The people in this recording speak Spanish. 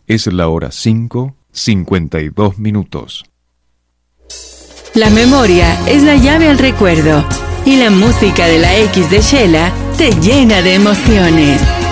Es la hora 5:52. La memoria es la llave al recuerdo y la música de la X de Shela te llena de emociones.